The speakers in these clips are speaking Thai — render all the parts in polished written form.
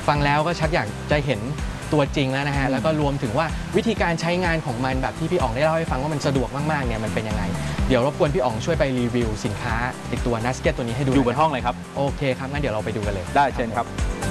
ฟังแล้วก็ชักอยากจะเห็นตัวจริงแล้วนะฮะแล้วก็รวมถึงว่าวิธีการใช้งานของมันแบบที่พี่อ๋องได้เล่าให้ฟังว่ามันสะดวกมากๆเนี่ยมันเป็นยังไงเดี๋ยวรบกวนพี่อ๋องช่วยไปรีวิวสินค้าติดตัว Nasket ตัวนี้ให้ดูอยู่บนห้องเลยครับโอเคครับงั้นเดี๋ยวเราไปดูกันเลยได้เชิญครับ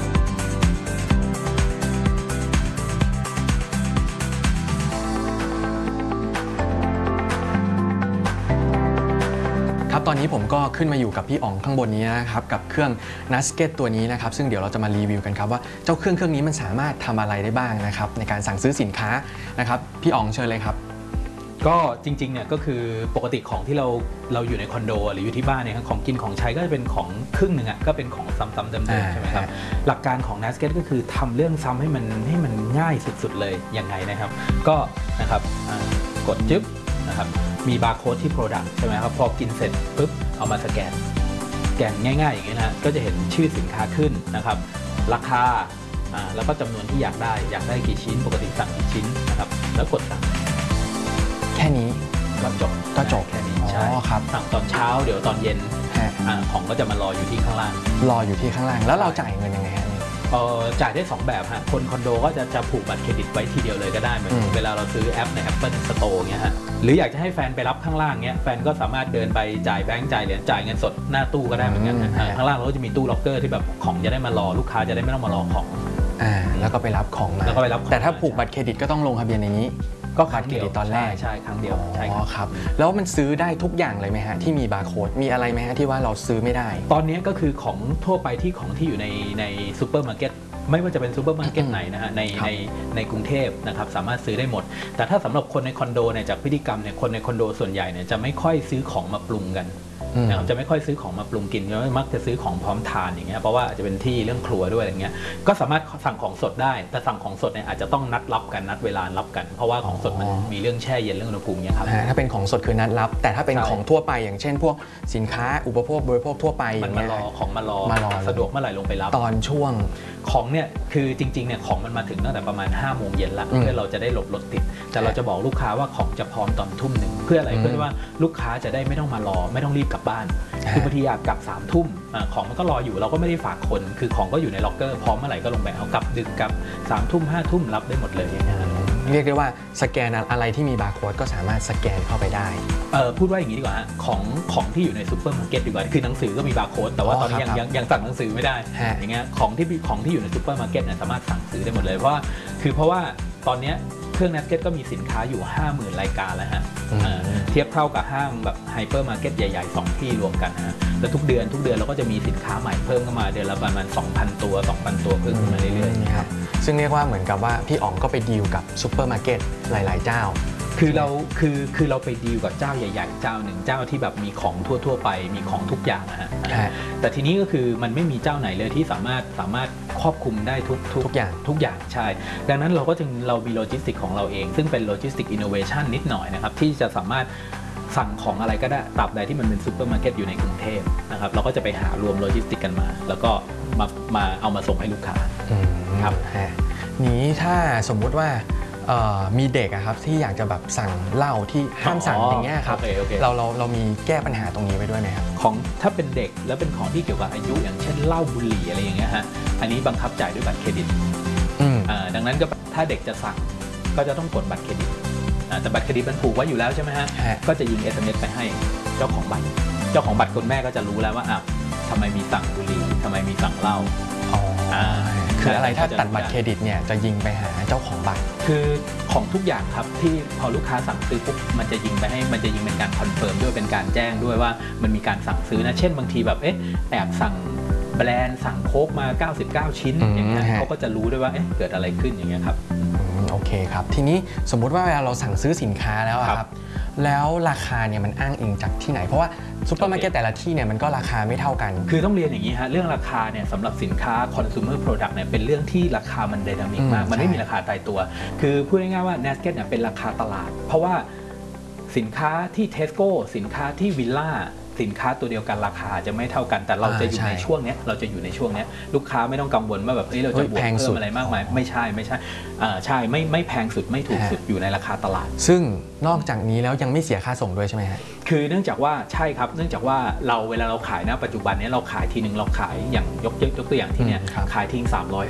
ตอนนี้ผมก็ขึ้นมาอยู่กับพี่อ๋องข้างบนนี้นะครับกับเครื่อง Nasket ตัวนี้นะครับซึ่งเดี๋ยวเราจะมารีวิวกันครับว่าเจ้าเครื่องนี้มันสามารถทำอะไรได้บ้างนะครับในการสั่งซื้อสินค้านะครับพี่อ๋องเชิญเลยครับก็จริงๆเนี่ยก็คือปกติของที่เราอยู่ในคอนโดหรืออยู่ที่บ้านเนี่ยของกินของใช้ก็จะเป็นของครึ่งหนึ่งอ่ะก็เป็นของซ้ำๆเดิมๆใช่ไหมครับหลักการของ Nasket ก็คือทำเรื่องซ้ำให้มันง่ายสุดๆเลยยังไงนะครับก็นะครับกดจึ๊บนะครับมีบาร์โค้ดที่ Product ใช่ไหมครับพอกินเสร็จปุ๊บเอามาสแกนง่ายๆอย่างนี้นะก็จะเห็นชื่อสินค้าขึ้นนะครับราคาแล้วก็จำนวนที่อยากได้กี่ชิ้นปกติสั่งกี่ชิ้นนะครับแล้วกดสั่งแค่นี้ก็จบแค่นี้ใช่ครับสั่งตอนเช้าเดี๋ยวตอนเย็นของก็จะมารออยู่ที่ข้างล่างแล้วเราจ่ายเงินยังไงฮะจ่ายได้2แบบฮะคนคอนโดก็จะผูกบัตรเครดิตไว้ทีเดียวเลยก็ได้เหมือนเวลาเราซื้อแอปใน Apple Store เงี้ยฮะหรืออยากจะให้แฟนไปรับข้างล่างเงี้ยแฟนก็สามารถเดินไปจ่ายแบงก์จ่ายเหรียญจ่ายเงินสดหน้าตู้ก็ได้เหมือนกันข้างล่างเราก็จะมีตู้ล็อกเกอร์ที่แบบของจะได้มารอลูกค้าจะได้ไม่ต้องมารอของแล้วก็ไปรับของมาแต่ถ้าผูกบัตรเครดิตก็ต้องลงทะเบียนในนี้ก็บัตรเครดิตตอนแรกใช่ครั้งเดียวใช่ครับแล้วมันซื้อได้ทุกอย่างเลยไหมฮะที่มีบาร์โค้ดมีอะไรไหมฮะที่ว่าเราซื้อไม่ได้ตอนนี้ก็คือของทั่วไปที่อยู่ในซูเปอร์มาร์เก็ตไม่ว่าจะเป็นซูเปอร์มาร์เก็ตไหนนะฮะในกรุงเทพนะครับสามารถซื้อได้หมดแต่ถ้าสำหรับคนในคอนโดเนี่ยจากพฤติกรรมเนี่ยคนในคอนโดส่วนใหญ่เนี่ยจะไม่ค่อยซื้อของมาปรุงกันนะครับจะไม่ค่อยซื้อของมาปรุงกินมักจะซื้อของพร้อมทานอย่างเงี้ยเพราะว่าอาจจะเป็นที่เรื่องครัวด้วยอะไรเงี้ยก็สามารถสั่งของสดได้แต่สั่งของสดเนี่ยอาจจะต้องนัดรับกันนัดเวลารับกันเพราะว่าของสดมันมีเรื่องแช่เย็นเรื่องอุณหภูมิเนี่ยครับถ้าเป็นของสดคือนัดรับแต่ถ้าเป็นของทั่วไปอย่างเช่นพวกสินค้าอุปโภคบริโภคทั่วไปมันมารอสะดวกเมื่อไหร่ลงไปรับตอนช่วงของเนี่ยคือจริงๆเนี่ยของมันมาถึงตั้งแต่ประมาณ5 โมงเย็นละเพื่อเราจะได้หลบรถติดแต่เราจะบอกลูกค้าว่าของจะพร้อมตอนทุ่ม 1เพื่ออะไรเพื่อว่าลูกค้าจะได้ไม่ต้องมารอไม่ต้องรีบกลับบ้านคือบางทีอยากกลับ3 ทุ่มของมันก็รออยู่เราก็ไม่ได้ฝากคนคือของก็อยู่ในล็อกเกอร์พร้อมเมื่อไหร่ก็ลงไปเอากลับดึกกลับ3 ทุ่ม5 ทุ่มรับได้หมดเลยอย่างเงี้ยเรียกได้ว่าสแกนอะไรที่มีบาร์โค้ดก็สามารถสแกนเข้าไปได้พูดว่าอย่างนี้ดีกว่าของที่อยู่ในซูเปอร์มาร์เก็ตดีกว่าคือหนังสือก็มีบาร์โค้ดแต่ว่าตอนนี้ยังสั่งหนังสือไม่ได้อย่างเงี้ยของที่อยู่ในซูเปอร์มาร์เก็ตเนี่ยสามารถสั่งซื้อได้หมดเลยเพราะว่าตอนนี้เครื่อง Nasket ก็มีสินค้าอยู่ 50,000 รายการแล้วฮะเทียบเท่ากับห้างแบบไฮเปอร์มาร์เก็ตใหญ่ๆ2ที่รวมกันฮะแล้วทุกเดือนเราก็จะมีสินค้าใหม่เพิ่มเข้ามาเดือนละประมาณ 2,000 ตัวเพิ่มขึ้นมาเรื่อยๆครับซึ่งเรียกว่าเหมือนกับว่าพี่อ๋องก็ไปดีลกับซูเปอร์มาร์เก็ตหลายๆเจ้าคือเราไปดีลกับเจ้าใหญ่ๆเจ้าหนึ่งเจ้าที่แบบมีของทั่วไปมีของทุกอย่างนะฮะแต่ทีนี้ก็คือมันไม่มีเจ้าไหนเลยที่สามารถครอบคลุมได้ทุกอย่างใช่ดังนั้นเรามีโลจิสติกของเราเองซึ่งเป็นโลจิสติกอินโนเวชันนิดหน่อยนะครับที่จะสามารถสั่งของอะไรก็ได้ตราบใดที่มันเป็นซูเปอร์มาร์เก็ตอยู่ในกรุงเทพนะครับเราก็จะไปหารวมโลจิสติกกันมาแล้วก็มาเอามาส่งให้ลูกค้าครับนี้ถ้าสมมุติว่ามีเด็กครับที่อยากจะแบบสั่งเหล้าที่ห้ามสั่งอย่างเงี้ยครับเรามีแก้ปัญหาตรงนี้ไว้ด้วยไหมครับของถ้าเป็นเด็กแล้วเป็นของที่เกี่ยวกับอายุอย่างเช่นเหล้าบุหรี่อะไรอย่างเงี้ยฮะอันนี้บังคับจ่ายด้วยบัตรเครดิตดังนั้นก็ถ้าเด็กจะสั่งก็จะต้องกดบัตรเครดิตแต่บัตรเครดิตมันผูกไว้อยู่แล้วใช่ไหมฮะก็จะยิง SMS ไปให้เจ้าของบัตรคุณแม่ก็จะรู้แล้วว่าทำไมมีสั่งบุหรี่ทำไมมีสั่งเหล้าคืออะไรถ้าตัดบัตรเครดิตเนี่ยจะยิงไปหาเจ้าของบัตรคือของทุกอย่างครับที่พอลูกค้าสั่งซื้อปุ๊บมันจะยิงเป็นการคอนเฟิร์มด้วยเป็นการแจ้งด้วยว่ามันมีการสั่งซื้อนะเช่นบางทีแบบแอบสั่งแบรนด์สั่งโค้กมา99 ชิ้นอย่างเงี้ยเขาก็จะรู้ด้วยว่าเกิดอะไรขึ้นอย่างเงี้ยครับโอเคครับทีนี้สมมุติว่าเวลาเราสั่งซื้อสินค้าแล้วครับแล้วราคาเนี่ยมันอ้างอิงจากที่ไหนเพราะว่าซูเปอร์มาร์เก็ตแต่ละที่เนี่ยมันก็ราคาไม่เท่ากันคือต้องเรียนอย่างนี้ฮะเรื่องราคาเนี่ยสำหรับสินค้า consumer product เนี่ยเป็นเรื่องที่ราคามันไดนามิกมากมันไม่มีราคาตายตัวคือพูดง่ายๆว่า Nasket เนี่ยเป็นราคาตลาดเพราะว่าสินค้าที่ Tesco สินค้าที่วิลล่าสินค้าตัวเดียวกันราคาจะไม่เท่ากันแต่เราจะอยู่ในช่วงนี้ลูกค้าไม่ต้องกังวลว่าแบบเราจะบวกเพิ่มอะไรมากมายไม่ใช่ใช่ไม่แพงสุดไม่ถูกสุดอยู่ในราคาตลาดซึ่งนอกจากนี้แล้วยังไม่เสียค่าส่งด้วยใช่ไหมฮะคือเนื่องจากว่าใช่ครับเนื่องจากว่าเวลาเราขายนะปัจจุบันนี้เราขายทีนึงเราขายอย่างยกตัวอย่างที่เนี่ยขายทิ้ง